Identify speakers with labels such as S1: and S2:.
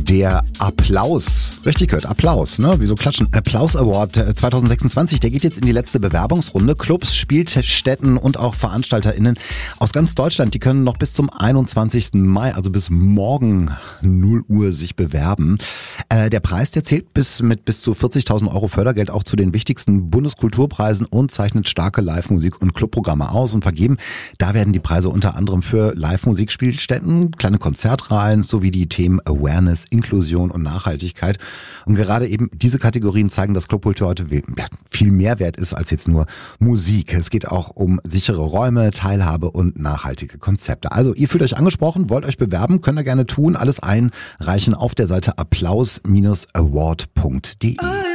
S1: Der Applaus, richtig gehört, Applaus, ne? Wieso klatschen? Applaus Award 2026, der geht jetzt in die letzte Bewerbungsrunde. Clubs, Spielstätten und auch VeranstalterInnen aus ganz Deutschland, die können noch bis zum 21. Mai, also bis morgen 0 Uhr sich bewerben. Der Preis, der zählt mit bis zu 40.000 Euro Fördergeld auch zu den wichtigsten Bundeskulturpreisen und zeichnet starke Live-Musik- und Clubprogramme aus und vergeben. Da werden die Preise unter anderem für Live-Musikspielstätten, kleine Konzertreihen sowie die Themen Awareness, Inklusion und Nachhaltigkeit. Und gerade eben diese Kategorien zeigen, dass Clubkultur heute viel mehr wert ist als jetzt nur Musik. Es geht auch um sichere Räume, Teilhabe und nachhaltige Konzepte. Also ihr fühlt euch angesprochen, wollt euch bewerben, könnt ihr gerne tun. Alles einreichen auf der Seite applaus-award.de.